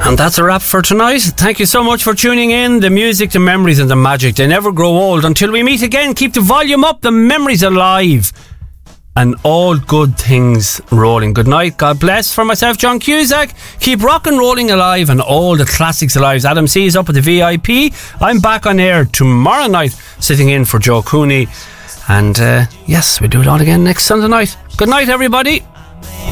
And that's a wrap for tonight. Thank you so much for tuning in. The music, the memories and the magic, they never grow old. Until we meet again, keep the volume up, the memories alive, and all good things rolling. Good night. God bless. For myself, John Cusack, keep rock and rolling alive and all the classics alive. Adam C is up at the VIP. I'm back on air tomorrow night, sitting in for Joe Cooney. And yes, we do it all again next Sunday night. Good night, everybody.